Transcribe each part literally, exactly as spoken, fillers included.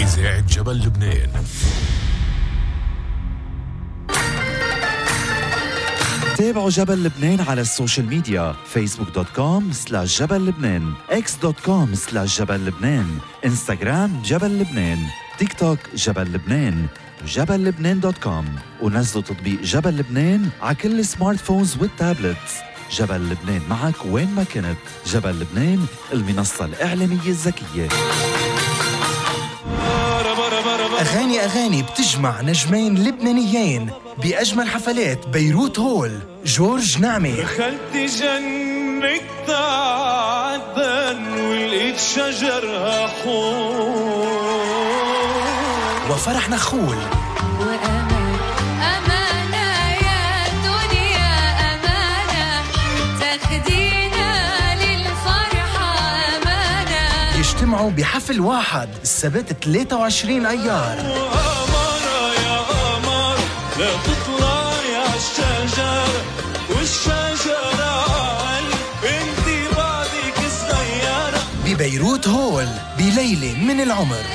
إذاعة جبل لبنان. تابعوا جبل لبنان على السوشيال ميديا فيسبوك دوت كوم سلاش جبل لبنان، اكس دوت كوم سلاش جبل لبنان، انستغرام جبل لبنان، تيك توك جبل لبنان، جبل لبنان دوت كوم، ونزلوا تطبيق جبل لبنان على كل السمارت فونز والتابلتس. جبل لبنان معك وين ما كنت. جبل لبنان، المنصة الإعلامية الذكية. أغاني أغاني بتجمع نجمين لبنانيين بأجمل حفلات بيروت هول. جورج نعمة. دخلت جنة عدن ولقيت شجرها حور. وفرح نخول. وأمان أمانة يا دنيا أمانة تاخدينا للفرحة أمانة. يجتمعوا بحفل واحد السبت ثلاثة وعشرين أيار. وأمانة يا قمر لا تطلعي عالشجر والشجرة قلب انتي بعدك صغيرة. ببيروت هول بليلة من العمر.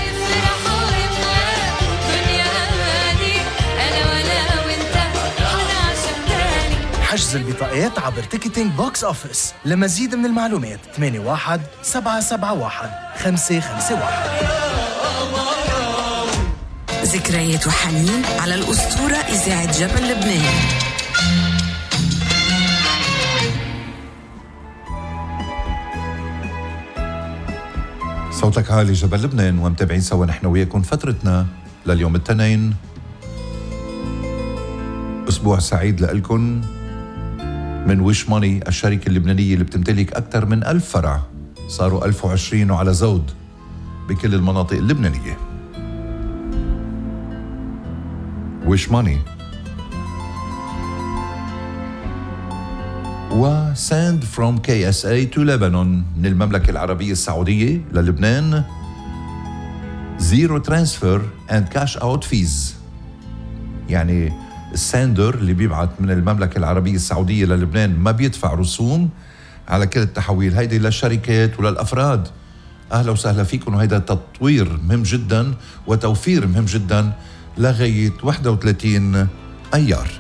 حجز البطاقات عبر تيكتينج بوكس أوفيس. لمزيد من المعلومات ثمانية واحد سبعة سبعة واحد خمسة خمسة واحد. ذكريات وحنين على الأسطورة إذاعة جبل لبنان. صوتك عالي جبل لبنان، ومتابعين سوا نحن وياكم فترتنا لليوم الاثنين. أسبوع سعيد لإلكن من ويش ماني، الشركة اللبنانية اللي بتمتلك أكثر من ألف فرع، صاروا ألف وعشرين وعلى زود بكل المناطق اللبنانية. ويش ماني و send from كي إس إيه to Lebanon، من المملكة العربية السعودية للبنان، zero transfer and cash out fees. يعني الساندر اللي بيبعت من المملكة العربية السعودية للبنان ما بيدفع رسوم على كل التحويل، هيدي للشركات وللأفراد. أهلا وسهلا فيكم، وهيدا تطوير مهم جدا وتوفير مهم جدا لغاية واحد وثلاثين أيار.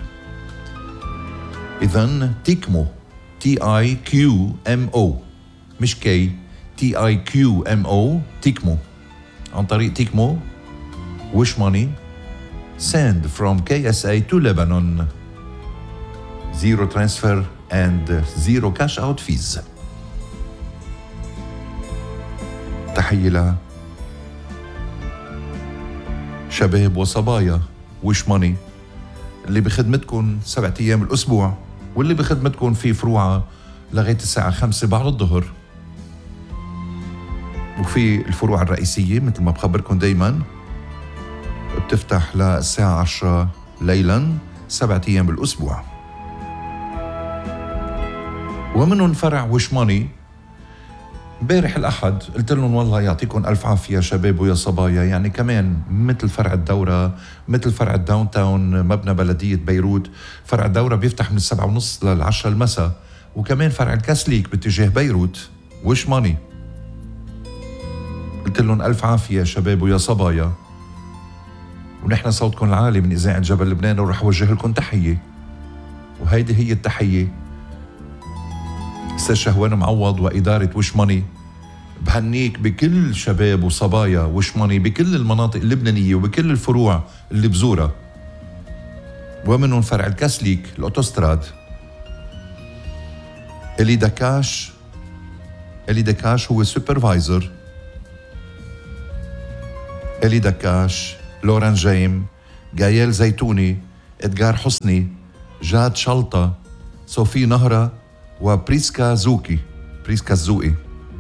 إذن تيكمو، تي آي كيو إم أو، مش كي، تي آي كيو إم أو، تيكمو. عن طريق تيكمو ويش ماني send from كي إس إيه to Lebanon, zero transfer and zero cash out fees. تحية شباب وصبايا ويش ماني اللي بخدمتكم سبعة أيام الأسبوع، واللي بخدمتكم في فروعة لغاية الساعة خمسة بعد الظهر، وفي الفروع الرئيسية مثل ما بخبركم دايما بتفتح للساعة عشرة ليلا سبعة أيام بالأسبوع. ومنهم فرع ويش ماني. امبارح الأحد قلت لهم والله يعطيكم ألف عافية شباب ويا صبايا، يعني كمان مثل فرع الدورة، مثل فرع الداون تاون مبنى بلدية بيروت، فرع الدورة بيفتح من السبعة ونص للعشرة المساء، وكمان فرع الكاسليك باتجاه بيروت ويش ماني. قلت لهم ألف عافية شباب ويا صبايا، ونحن صوتكم العالي من إذاعة جبل لبنان، ورح أوجه لكم تحية، وهيدي هي التحية. أستاذ شهوان معوض وإدارة ويش ماني بهنيك بكل شباب وصبايا ويش ماني بكل المناطق اللبنانية وبكل الفروع اللي بزورها، ومنهم فرع الكاسليك الأوتوستراد. إلي دكاش، إلي دكاش هو سوبرفايزر. إلي دكاش، لوران جيم، جايل زيتوني، إدغار حسني، جاد شلطة، صوفي نهرة، وبريسكا زوكي، بريسكا الزوقي.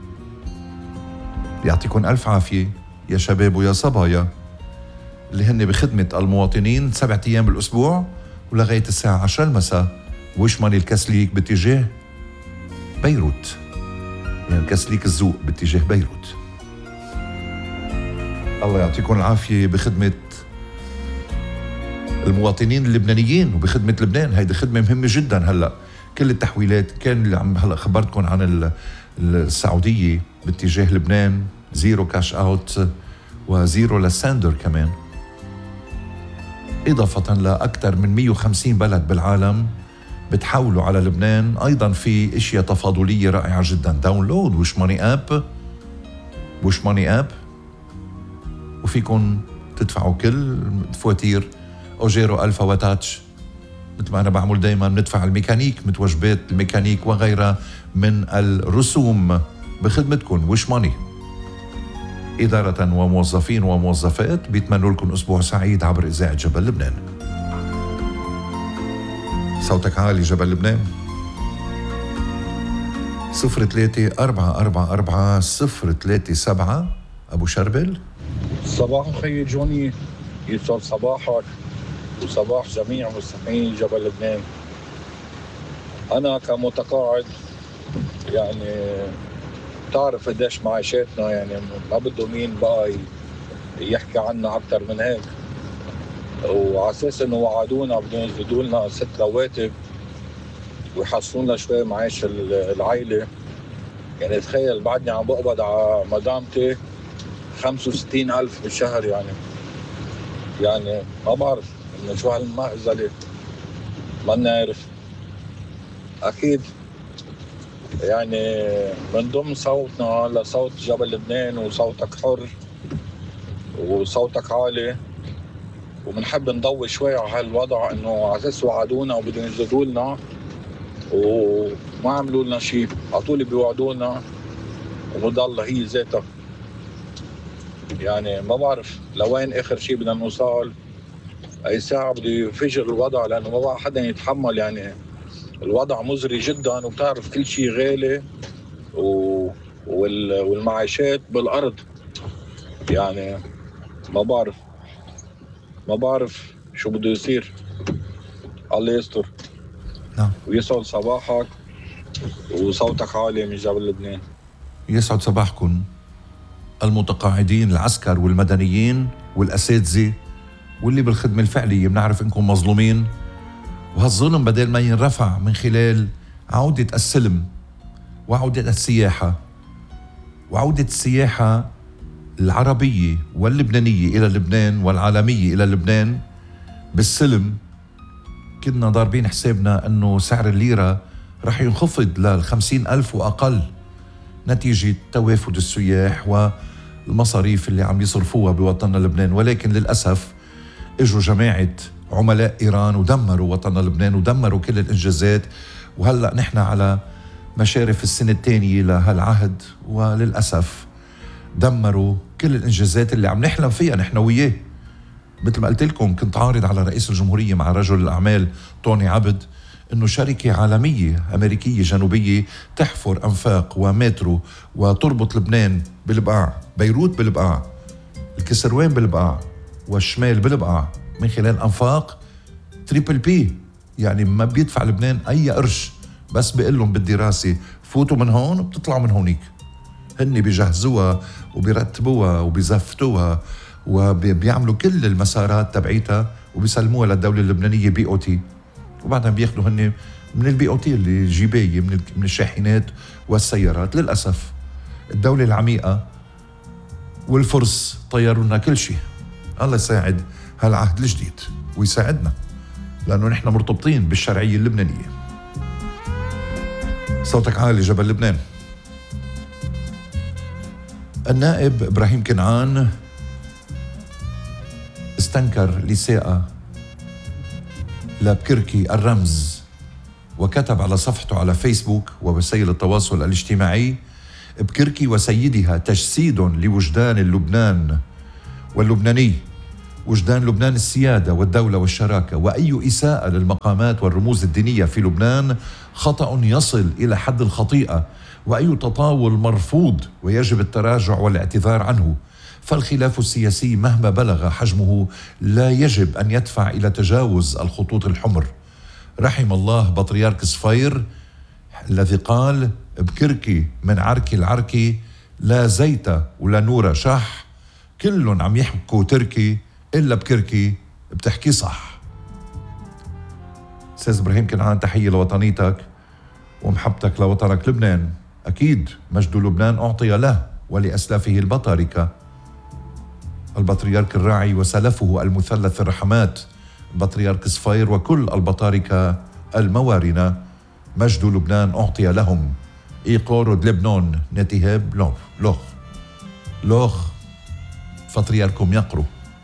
يعطيكم ألف عافية يا شباب ويا صبايا اللي هن بخدمة المواطنين سبعة أيام بالأسبوع ولغاية الساعة عشرة المساء. ويش ماني الكاسليك باتجاه بيروت، يعني الكاسليك الزوق باتجاه بيروت. الله يعطيكم العافية بخدمة المواطنين اللبنانيين وبخدمة لبنان. هيدي خدمة مهمة جدا. هلأ كل التحويلات كان اللي عم هلأ خبرتكم عن السعودية باتجاه لبنان زيرو كاش اوت، وزيرو للساندر كمان، إضافة لأكثر من مية وخمسين بلد بالعالم بتحولوا على لبنان. أيضا في إشياء تفاضلية رائعة جدا، داونلود وش ماني أب وش ماني أب وفيكن تدفعوا كل فواتير أوجيرو ألفا وتاتش مثل ما أنا بعمل دايما، بندفع الميكانيك متوجبات الميكانيك وغيرها من الرسوم بخدمتكم. وش ماني إدارة وموظفين وموظفات بيتمنوا لكم أسبوع سعيد عبر إذاعة جبل لبنان. صوتك عالي جبل لبنان. صفر ثلاثة أربعة أربعة أربعة صفر ثلاثة سبعة. أبو شربل. صباح الخير جوني، يسعد صباحك وصباح جميع مستمعين جبل لبنان. أنا كمتقاعد يعني تعرف قديش معاشاتنا، يعني ما بده مين بقى يحكي عنا أكتر من هيك، وعلى أساس إنه وعدونا بدهم يزيدوا لنا ست رواتب ويحصلوا لنا شوي معاش العائلة. يعني تخيل بعدني عم بقبض على مدامتي خمسة وستين ألف بالشهر، يعني يعني ما بعرف إنه شو هالمهزلة، ما نعرف. أكيد يعني من ضمن صوتنا لصوت جبل لبنان وصوتك حر وصوتك عالي، وبنحب نضوي شوي على هالوضع انه على اساس وعدونا وبدهم يزيدوا لنا وما عملوا لنا شيء، على طول بيوعدونا وبضل هي ذاتها. يعني ما بعرف لوين اخر شيء بدنا نوصل، اي ساعه بده ينفجر الوضع، لانه ما بقى حدا يتحمل. يعني الوضع مزري جدا، وبتعرف كل شيء غالي و... وال... والمعاشات بالارض. يعني ما بعرف ما بعرف شو بده يصير. الله يستر. نعم. ويسعد صباحك وصوتك عالي من جبل لبنان. يسعد صباحكم المتقاعدين العسكر والمدنيين والأساتذة واللي بالخدمة الفعلية. بنعرف انكم مظلومين، وهالظلم بدل ما ينرفع من خلال عودة السلم وعودة السياحة وعودة السياحة العربية واللبنانية إلى لبنان والعالمية إلى لبنان بالسلم، كنا ضاربين حسابنا أنه سعر الليرة رح ينخفض للخمسين ألف وأقل نتيجة توافد السياح والمصاريف اللي عم يصرفوها بوطننا لبنان. ولكن للأسف اجوا جماعة عملاء إيران ودمروا وطننا لبنان ودمروا كل الإنجازات، وهلأ نحن على مشارف السنة الثانية لهالعهد، وللأسف دمروا كل الإنجازات اللي عم نحلم فيها نحن وياه. مثل ما قلت لكم كنت عارض على رئيس الجمهورية مع رجل الأعمال طوني عبد إنه شركة عالمية أمريكية جنوبية تحفر أنفاق ومترو وتربط لبنان بالبقاع، بيروت بالبقاع، الكسروان بالبقاع، والشمال بالبقاع، من خلال أنفاق تريبل بي. يعني ما بيدفع لبنان أي قرش، بس بيقول لهم بالدراسة فوتوا من هون وبتطلعوا من هونيك. هن بيجهزوها وبيرتبوها وبيزفتوها وبيعملوا كل المسارات تبعيتها وبيسلموها للدولة اللبنانية بي او تي، وبعدين بياخدوا هن من البي او تي اللي جيباية من من الشاحنات والسيارات. للأسف الدولة العميقة والفرس طيروا لنا كل شيء. الله يساعد هالعهد الجديد ويساعدنا، لأنه نحن مرتبطين بالشرعية اللبنانية. صوتك عالي جبل لبنان. النائب إبراهيم كنعان استنكر الإساءة لبكركي الرمز، وكتب على صفحته على فيسبوك ووسائل التواصل الاجتماعي: بكركي وسيدها تجسيد لوجدان اللبنان واللبناني، وجدان لبنان السيادة والدولة والشراكة، وأي إساءة للمقامات والرموز الدينية في لبنان خطأ يصل إلى حد الخطيئة، وأي تطاول مرفوض ويجب التراجع والاعتذار عنه. فالخلاف السياسي مهما بلغ حجمه لا يجب أن يدفع إلى تجاوز الخطوط الحمر. رحم الله بطريرك صفير الذي قال: بكركي من عركي العركي لا زيت ولا نور شح، كل عم يحكوا تركي إلا بكركي بتحكي صح. أستاذ إبراهيم كنعان، تحية لوطنيتك ومحبتك لوطنك لبنان. أكيد مجد لبنان أعطي له ولأسلافه البطاركة، البطريرك الراعي وسلفه المثلث الرحمات البطريرك صفير وكل البطاركة الموارنة. مجد لبنان أعطي لهم. إيقورد لبنان نتهاب لوخ لوخ لوخ بطريركم يقروا.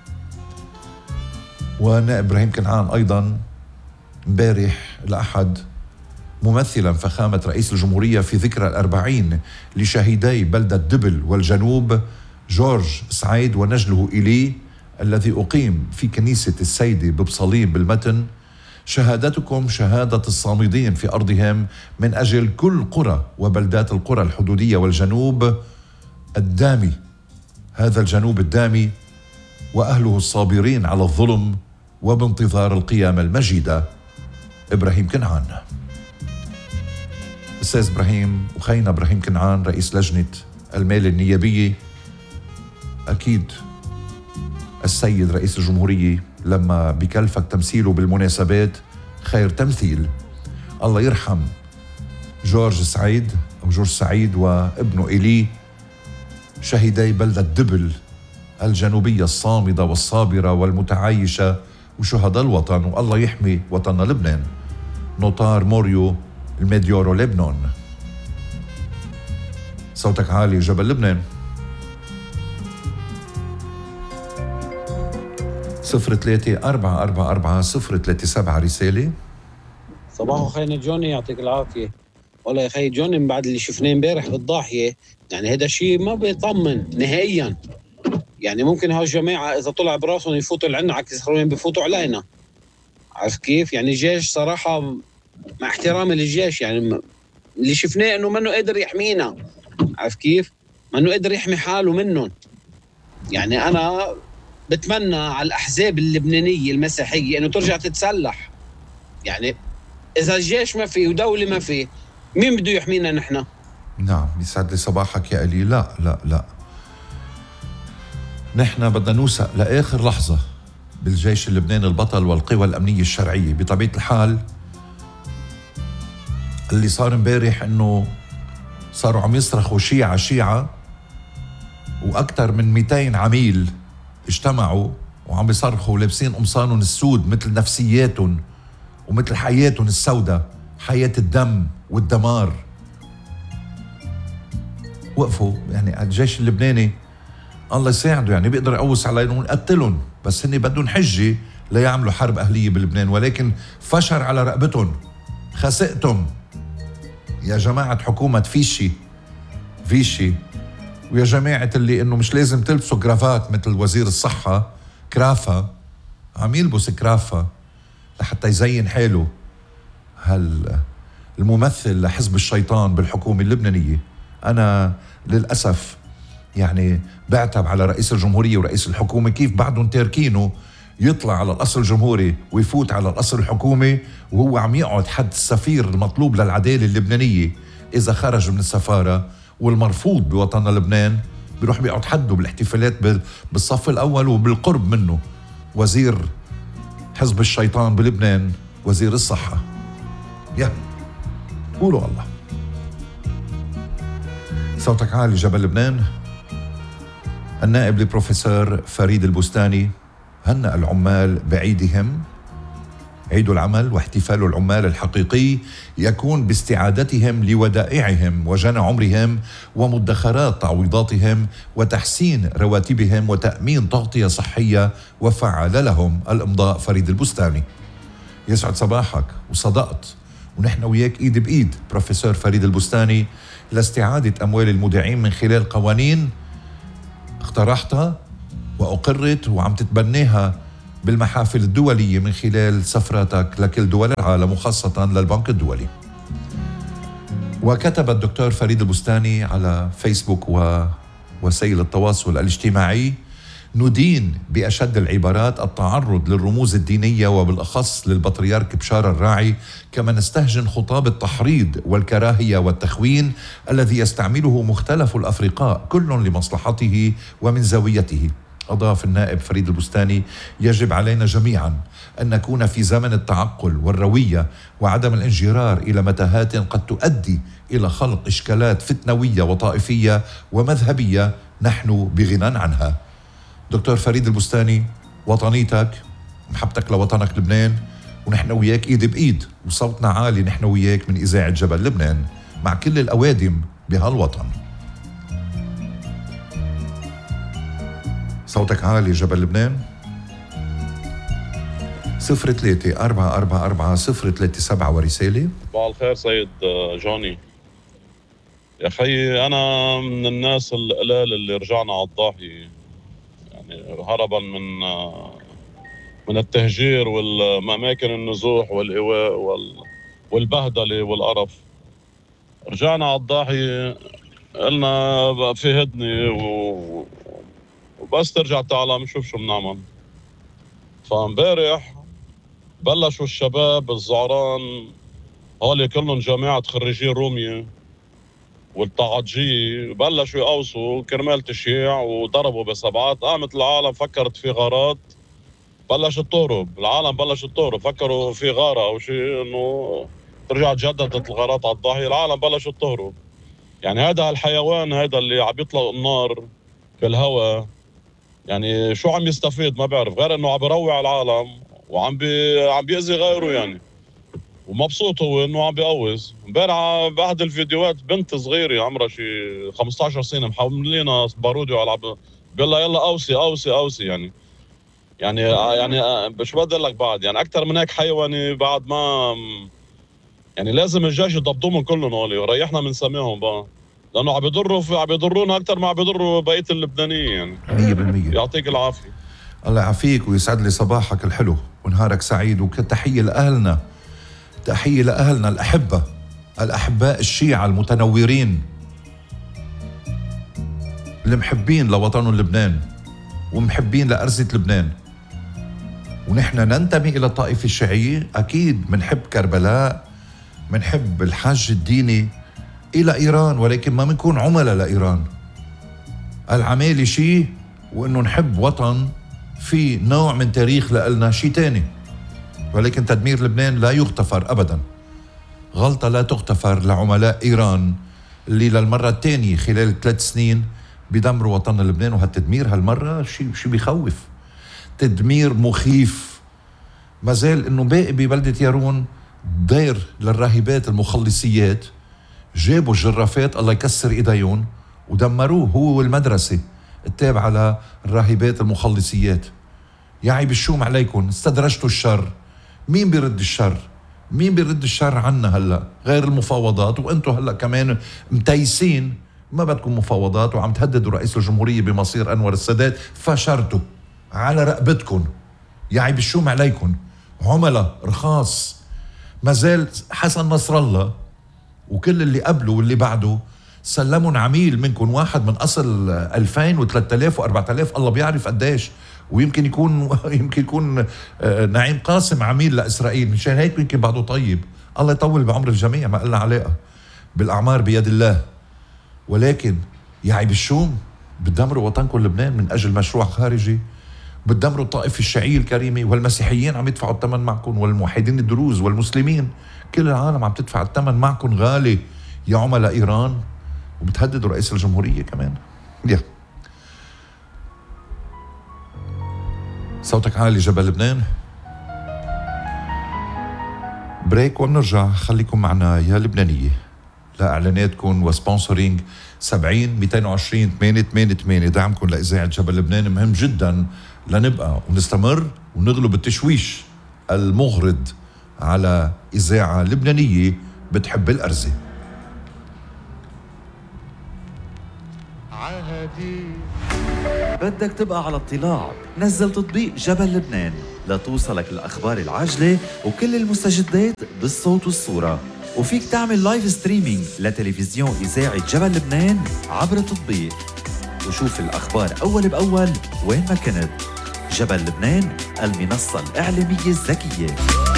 ونائب إبراهيم كنعان أيضا امبارح الأحد ممثلا فخامة رئيس الجمهورية في ذكرى الأربعين لشهيدي بلدة دبل والجنوب جورج سعيد ونجله إيلي الذي أقيم في كنيسة السيدة ببصليم بالمتن. شهادتكم شهادة الصامدين في أرضهم من أجل كل قرى وبلدات القرى الحدودية والجنوب الدامي، هذا الجنوب الدامي وأهله الصابرين على الظلم وبانتظار القيامة المجيدة. إبراهيم كنعان. أستاذ إبراهيم وخينا إبراهيم كنعان رئيس لجنة المال النيابية، أكيد السيد رئيس الجمهورية لما بكلفك تمثيله بالمناسبات خير تمثيل. الله يرحم جورج سعيد أو جورج سعيد وابنه إيلي شهيدي بلدة دبل الجنوبية الصامدة والصابرة والمتعايشة وشهداء الوطن، والله يحمي وطننا لبنان. نوطار موريو الميديورو لبنان. صوتك عالي جبل لبنان. صفر ثلاثة أربعة أربعة أربعة صفر ثلاثة سبعة رسالة. صباحو خينا جوني يعطيك العافية. والله يا خي جوني من بعد اللي شفناه امبارح بالضاحية يعني هذا شيء ما بيطمن نهائيا. يعني ممكن هالجماعة إذا طلع براسهم يفوتوا لعنا على كسروين بيفوتوا علينا. عارف كيف؟ يعني الجيش صراحة مع احترامي للجيش يعني اللي شفناه إنه منه قادر يحمينا. عارف كيف؟ منه قادر يحمي حاله منهم. يعني أنا بتمنى على الأحزاب اللبنانية المسيحية إنه ترجع تتسلح. يعني إذا الجيش ما فيه ودولة ما فيه مين بده يحمينا نحن؟ نعم يسعد لي صباحك يا ألي. لا لا لا نحن بدنا نوثق لآخر لحظة بالجيش اللبناني البطل والقوى الأمنية الشرعية. بطبيعة الحال اللي صار امبارح إنه صاروا عم يصرخوا شيعة شيعة وأكثر من مئتين عميل اجتمعوا وعم بيصرخوا لابسين قمصانهم السود مثل نفسياتهم ومثل حياتهم السوداء، حياة الدم والدمار. وقفوا يعني الجيش اللبناني الله يساعده يعني بيقدر يقوس عليهم ونقتلهم، بس هني بدهم حجة ليعملوا حرب أهلية بلبنان، ولكن فشر على رقبتهم. خسئتم يا جماعة حكومة فيشي فيشي، ويا جماعة اللي إنه مش لازم تلبسوا كرافات مثل وزير الصحة كرافة، عم يلبس كرافة لحتى يزين حاله. هل الممثل لحزب الشيطان بالحكومة اللبنانية. أنا للأسف يعني بعتب على رئيس الجمهورية ورئيس الحكومة كيف بعدهم تاركينه يطلع على القصر الجمهوري ويفوت على القصر الحكومي وهو عم يقعد حد السفير المطلوب للعدالة اللبنانية إذا خرج من السفارة، والمرفوض بوطننا لبنان بيروح بيقعد حده بالاحتفالات بالصف الأول وبالقرب منه وزير حزب الشيطان بلبنان وزير الصحة. يا قولوا الله. صوتك عالي جبل لبنان. النائب البروفيسور فريد البستاني هنأ العمال بعيدهم. عيد العمل واحتفال العمال الحقيقي يكون باستعادتهم لودائعهم وجنى عمرهم ومدخرات تعويضاتهم وتحسين رواتبهم وتأمين تغطية صحية وفعالة لهم. الإمضاء فريد البستاني. يسعد صباحك وصدقت، ونحن وياك إيد بإيد بروفيسور فريد البستاني لاستعادة أموال المودعين من خلال قوانين اقترحتها وأقرت وعم تتبنيها بالمحافل الدولية من خلال سفراتك لكل دول العالم وخاصة للبنك الدولي. وكتب الدكتور فريد البستاني على فيسبوك ووسائل التواصل الاجتماعي: ندين بأشد العبارات التعرض للرموز الدينية وبالأخص للبطريرك بشار الراعي، كما نستهجن خطاب التحريض والكراهية والتخوين الذي يستعمله مختلف الأفرقاء كل لمصلحته ومن زاويته. أضاف النائب فريد البستاني: يجب علينا جميعا أن نكون في زمن التعقل والروية وعدم الانجرار إلى متاهات قد تؤدي إلى خلق إشكالات فتنوية وطائفية ومذهبية نحن بغنى عنها. دكتور فريد البستاني، وطنيتك محبتك لوطنك لبنان، ونحن وياك ايد بايد، وصوتنا عالي نحن وياك من اذاعه جبل لبنان مع كل الاوادم بهالوطن. صوتك عالي جبل لبنان. صفر ثلاثة أربعة أربعة أربعة صفر ثلاثة سبعة ورسالة. صباح الخير سيد جوني. يا خيي أنا من الناس القلال اللي رجعنا على الضاحية، يعني هربا من من التهجير والأماكن النزوح والإيواء والبهدلة والقرف. رجعنا على الضاحية، قلنا في هدنة وبس ترجع تعالى نشوف شو بنعمل. فامبارح بلشوا الشباب الزعران هولي كلهم جامعة خريجي رومية والطعجية بلشوا يقوصوا كرمال تشييع وضربوا بسبعات. قامت العالم فكرت في غارات، بلشت تهرب العالم، بلشت تهرب، فكروا في غارة أو شيء إنه ترجع تجددت الغارات على الضاحية. العالم بلشت تهرب. يعني هذا الحيوان هذا اللي عم يطلق النار في الهواء، يعني شو عم يستفيد ما بعرف غير إنه عم بيروع العالم وعم بي عم بيأذي غيره يعني، ومبسوط هو انه عم بيقوز. امبارح باحد الفيديوهات بنت صغيره عمرها شي خمسة عشر سنه محملينها بارودي على بيقول لها يلا اوصي اوصي اوصي يعني يعني يعني شو بدي لك بعد يعني اكثر من هيك حيواني بعد ما يعني لازم الجيش يضبطوهم كلهم هولي وريحنا من سماهم بقى، لانه عم بيضروا عم بيضرونا اكثر ما عم بيضروا بقيه اللبنانيين يعني. مية بالمية. يعطيك العافيه. الله يعافيك ويسعد لي صباحك الحلو ونهارك سعيد، وتحية لأهلنا، تحية لأهلنا الأحبة الأحباء الشيعة المتنورين المحبين لوطنهم لبنان ومحبين لأرزة لبنان. ونحن ننتمي إلى الطائفة الشيعية، أكيد منحب كربلاء، منحب الحج الديني إلى إيران، ولكن ما منكون عملاء لإيران. العمالة شيء وإنه نحب وطن في نوع من تاريخ لنا شيء تاني، ولكن تدمير لبنان لا يغتفر أبدا. غلطة لا تغتفر لعملاء إيران اللي للمرة الثانية خلال ثلاث سنين بيدمروا وطن لبنان. وهالتدمير هالمرة شيء شيء بيخوف، تدمير مخيف. ما زال إنه باقي ببلدة يارون دير للراهبات المخلصيات، جابوا الجرافات الله يكسر إيديون ودمروه هو والمدرسة التابعة للراهبات المخلصيات. يا عيب الشوم عليكم، استدرجتوا الشر. مين بيرد الشر؟ مين بيرد الشر عنا هلا غير المفاوضات؟ وانتم هلا كمان متيسين، ما بدكم مفاوضات وعم تهددوا رئيس الجمهورية بمصير أنور السادات. فشرتوا على رقبتكم. يا عيب الشوم عليكم، عملاء رخاص. ما زال حسن نصر الله وكل اللي قبله واللي بعده سلمون عميل منكم، واحد من أصل ألفين وثلاثة آلاف وأربعة آلاف الله بيعرف قديش، ويمكن يكون يمكن يكون نعيم قاسم عميل لإسرائيل. مشان هيك يمكن بعده طيب. الله يطول بعمر الجميع، ما قلنا علاقة، بالأعمار بيد الله. ولكن يا عيب الشوم، بتدمروا وطنكم لبنان من أجل مشروع خارجي، بتدمروا الطائفة الشيعية الكريمة، والمسيحيين عم يدفعوا الثمن معكم، والموحدين الدروز والمسلمين، كل العالم عم تدفع الثمن معكم غالي يا عملاء إيران، وبتهددوا رئيس الجمهورية كمان. يا صوتك عالي جبل لبنان. بريك ونرجع، خليكم معنا يا لبنانية لإعلاناتكم وسبونسرينج. سبعين مئتين وعشرين ثمانية ثمانية ثمانية دعمكم لإذاعة جبل لبنان مهم جدا لنبقى ونستمر ونغلب التشويش المغرض على إذاعة لبنانية بتحب الأرزة. بدك تبقى على اطلاع؟ نزل تطبيق جبل لبنان لتوصلك الأخبار العاجلة وكل المستجدات بالصوت والصورة، وفيك تعمل لايف ستريمينج لتلفزيون إذاعة جبل لبنان عبر التطبيق، وشوف الأخبار أول بأول وين ما كنت. جبل لبنان، المنصة الإعلامية الذكية.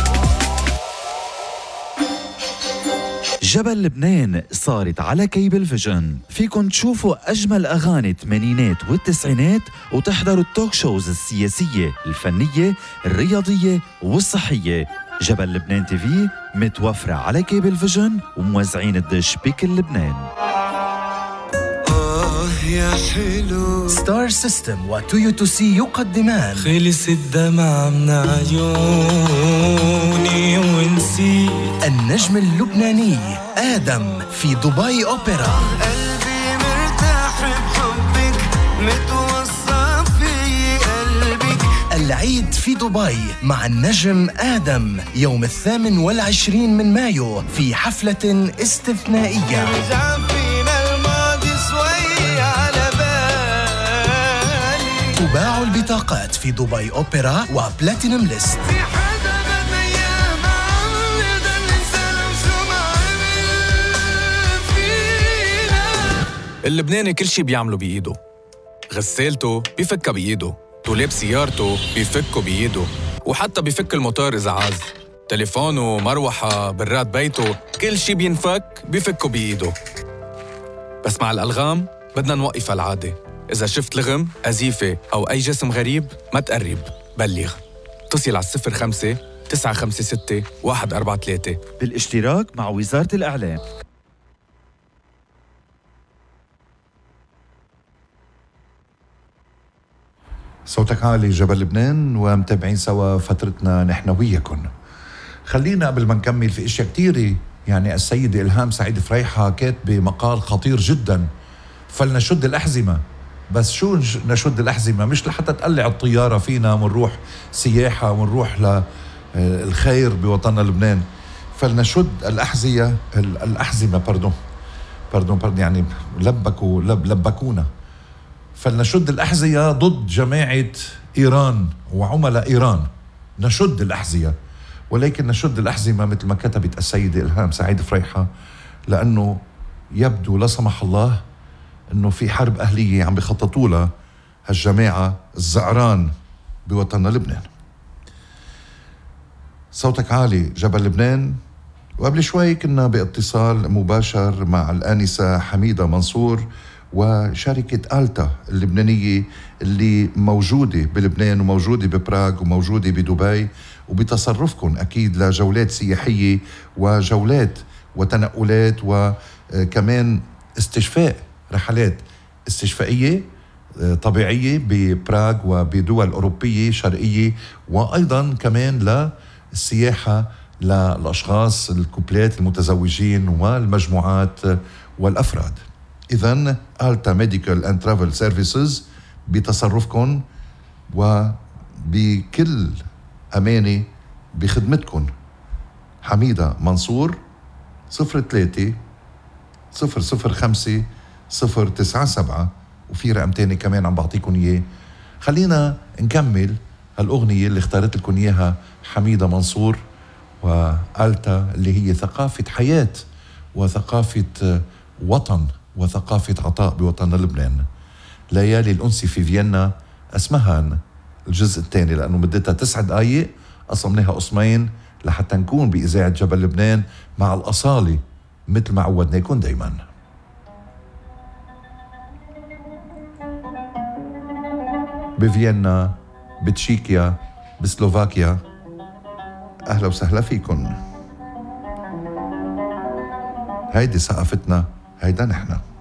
جبل لبنان صارت على كيبل فيجن، فيكن تشوفوا أجمل أغاني الثمانينات والتسعينات وتحضروا التوك شوز السياسية، الفنية، الرياضية والصحية. جبل لبنان تي في متوفرة على كيبل فيجن وموزعين الدش بكل لبنان. آه يا حلو ستار سيستم وتويوتو سي يقدمان خلص الدمع من عيوني ونسيت النجم اللبناني آدم في دبي أوبرا. قلبي مرتاح بحبك متوصى في قلبك. العيد في دبي مع النجم آدم يوم الثامن والعشرين من مايو في حفلة استثنائية. رجع فينا الماضي شوي على بالي. تباع البطاقات في دبي أوبرا وبلاتينوم ليست. في حدا بأيام عمري ضل نسلم شو ما عمل فينا. اللبناني كل شي بيعمله بإيده، غسالته بيفكها بإيده، دولاب سيارته بيفكه بإيده، وحتى بيفك الموتور إذا عاز، تليفونه، مروحة، براد بيته، كل شي بينفك بيفكه بإيده. بس مع الألغام بدنا نوقف العادة. إذا شفت لغم، أزيفة أو أي جسم غريب ما تقرب، بلغ. اتصل على الصفر خمسة تسعة خمسة ستة واحد أربعة ثلاثة بالاشتراك مع وزارة الإعلام. صوتك عالي جبل لبنان ومتابعين سوا فترتنا نحن وياكم. خلينا قبل ما نكمل في اشياء كتيرة. يعني السيدة إلهام سعيد فريحة كاتبة مقال خطير جدا، فلنشد الأحزمة. بس شو نشد الأحزمة؟ مش لحتى تقلع الطيارة فينا ونروح سياحة ونروح للخير بوطننا لبنان. فلنشد الأحزية الأحزمة باردون باردون باردون يعني لبكوا لب لبكونا. فلنشد الأحذية ضد جماعة إيران وعملاء إيران. نشد الأحذية، ولكن نشد الأحزمة مثل ما كتبت السيدة إلهام سعيد فريحة، لأنه يبدو لا سمح الله أنه في حرب أهلية عم بيخططوا لها هالجماعة الزعران بوطننا لبنان. صوتك عالي جبل لبنان. وقبل شوي كنا باتصال مباشر مع الآنسة حميدة منصور وشركة آلتا اللبنانية اللي موجودة بلبنان وموجودة ببراغ وموجودة بدبي، وبتصرفكم أكيد لجولات سياحية وجولات وتنقلات وكمان استشفاء رحلات استشفائية طبيعية ببراغ وبدول أوروبية شرقية، وأيضا كمان للسياحة للأشخاص الكوبلات المتزوجين والمجموعات والأفراد. إذن آلتا ميديكال أند ترافل سيرفيسز بتصرفكم وبكل أمانة بخدمتكم. حميدة منصور صفر ثلاثة صفر صفر خمسة صفر تسعة سبعة، وفي رقم تاني كمان عم بعطيكم إياه. خلينا نكمل هالأغنية اللي اختارت لكم إياها حميدة منصور وآلتا، اللي هي ثقافة حياة وثقافة وطن وثقافة عطاء بوطننا لبنان. ليالي الأنس في فيينا اسمها الجزء الثاني، لأنه مدتها تسع دقايق قسمناها قسمين لحتى نكون بإذاعة جبل لبنان مع الأصالة مثل ما عودناكم دايما. بفيينا، بتشيكيا، بسلوفاكيا، أهلا وسهلا فيكم. هيدي ثقافتنا، هيدا نحن.